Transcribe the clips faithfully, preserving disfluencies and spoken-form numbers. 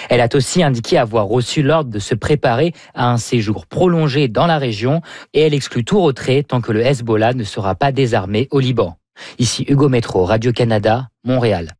Elle a aussi indiqué avoir reçu l'ordre de se préparer à un séjour prolongé dans la région et elle exclut tout retrait tant que le Hezbollah ne sera pas désarmé au Liban. Ici Hugo Métro, Radio-Canada, Montréal.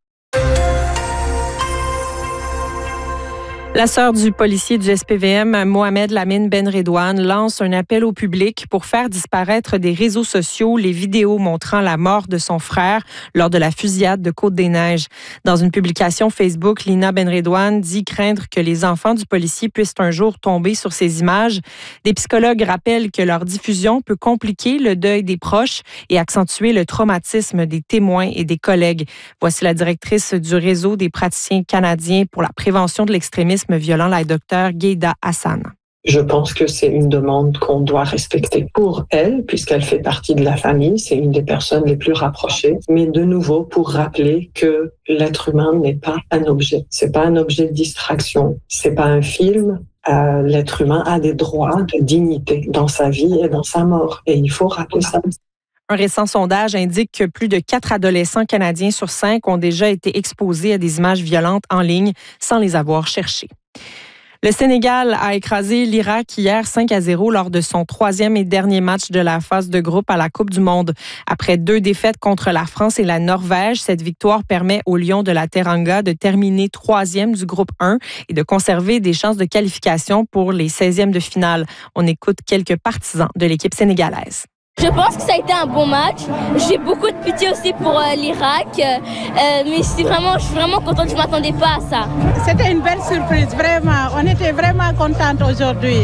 La sœur du policier du S P V M, Mohamed Lamine Benredouane, lance un appel au public pour faire disparaître des réseaux sociaux les vidéos montrant la mort de son frère lors de la fusillade de Côte-des-Neiges. Dans une publication Facebook, Lina Benredouane dit craindre que les enfants du policier puissent un jour tomber sur ces images. Des psychologues rappellent que leur diffusion peut compliquer le deuil des proches et accentuer le traumatisme des témoins et des collègues. Voici la directrice du réseau des praticiens canadiens pour la prévention de l'extrémisme violent, la docteure Gueïda Hassan. Je pense que c'est une demande qu'on doit respecter pour elle, puisqu'elle fait partie de la famille, c'est une des personnes les plus rapprochées. Mais de nouveau, pour rappeler que l'être humain n'est pas un objet. C'est pas un objet de distraction. C'est pas un film. Euh, l'être humain a des droits de dignité dans sa vie et dans sa mort. Et il faut rappeler ça. Un récent sondage indique que plus de quatre adolescents canadiens sur cinq ont déjà été exposés à des images violentes en ligne sans les avoir cherchées. Le Sénégal a écrasé l'Irak hier cinq à zéro lors de son troisième et dernier match de la phase de groupe à la Coupe du monde. Après deux défaites contre la France et la Norvège, cette victoire permet aux Lions de la Teranga de terminer troisième du groupe un et de conserver des chances de qualification pour les seizièmes de finale. On écoute quelques partisans de l'équipe sénégalaise. Je pense que ça a été un bon match. J'ai beaucoup de pitié aussi pour euh, l'Irak. Euh, mais c'est vraiment, je suis vraiment contente, je ne m'attendais pas à ça. C'était une belle surprise, vraiment. On était vraiment contentes aujourd'hui.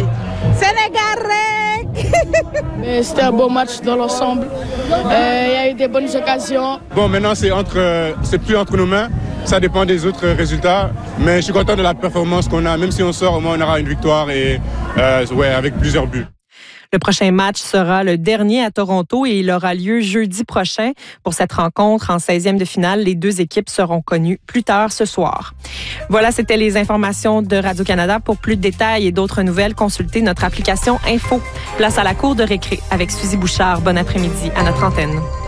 Sénégal! Mais c'était un beau match dans l'ensemble. Il euh, y a eu des bonnes occasions. Bon, maintenant, c'est, entre, c'est plus entre nos mains. Ça dépend des autres résultats. Mais je suis content de la performance qu'on a. Même si on sort, au moins, on aura une victoire et, euh, ouais, avec plusieurs buts. Le prochain match sera le dernier à Toronto et il aura lieu jeudi prochain. Pour cette rencontre en seizième de finale, les deux équipes seront connues plus tard ce soir. Voilà, c'était les informations de Radio-Canada. Pour plus de détails et d'autres nouvelles, consultez notre application Info. Place à la cour de récré avec Suzy Bouchard. Bon après-midi à notre antenne.